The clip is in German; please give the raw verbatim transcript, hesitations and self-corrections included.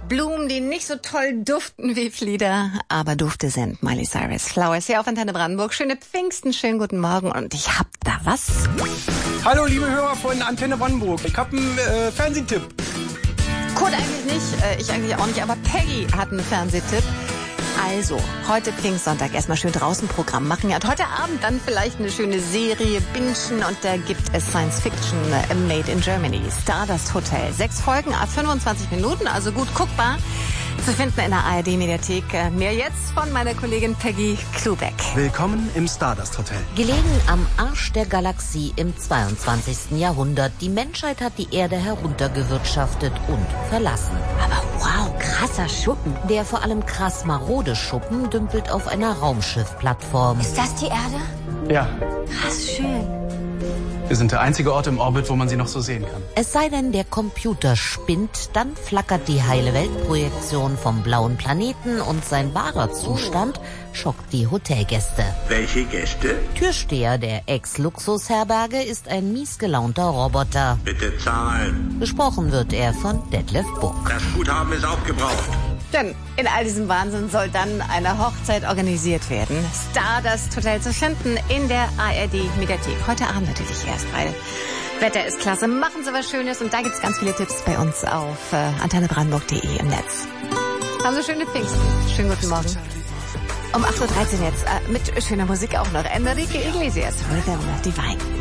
Blumen, die nicht so toll duften wie Flieder, aber Dufte sind. Miley Cyrus, Flowers hier auf Antenne Brandenburg. Schöne Pfingsten, schönen guten Morgen und ich hab da was. Hallo liebe Hörer von Antenne Brandenburg, ich hab einen äh, Fernsehtipp. Kurt eigentlich nicht, äh, ich eigentlich auch nicht, aber Peggy hat einen Fernsehtipp. Also, heute Pfingstsonntag erstmal schön draußen Programm machen. Ja, und heute Abend dann vielleicht eine schöne Serie bingen und da gibt es Science Fiction äh, Made in Germany. Stardust Hotel. Sechs Folgen, fünfundzwanzig Minuten, also gut guckbar. Zu finden in der A R D-Mediathek. Mehr jetzt von meiner Kollegin Peggy Klubeck. Willkommen im Stardust Hotel. Gelegen am Arsch der Galaxie im zweiundzwanzigsten Jahrhundert. Die Menschheit hat die Erde heruntergewirtschaftet und verlassen. Aber wow, krasser Schuppen. Der vor allem krass marode Schuppen dümpelt auf einer Raumschiffplattform. Ist das die Erde? Ja. Krass schön. Wir sind der einzige Ort im Orbit, wo man sie noch so sehen kann. Es sei denn, der Computer spinnt, dann flackert die heile Weltprojektion vom blauen Planeten und sein wahrer Zustand schockt die Hotelgäste. Welche Gäste? Türsteher der Ex-Luxusherberge ist ein miesgelaunter Roboter. Bitte zahlen. Gesprochen wird er von Detlef Buck. Das Guthaben ist aufgebraucht. Denn in all diesem Wahnsinn soll dann eine Hochzeit organisiert werden. Stardust Hotel zu finden in der A R D-Mediathek. Heute Abend natürlich erst, weil Wetter ist klasse. Machen Sie was Schönes und da gibt's ganz viele Tipps bei uns auf äh, antenne brandenburg punkt de im Netz. Haben Sie schöne Pfingsten. Schönen guten Morgen. Um acht Uhr dreizehn jetzt äh, mit schöner Musik auch noch. Enrique Iglesias, Rhythm Divine.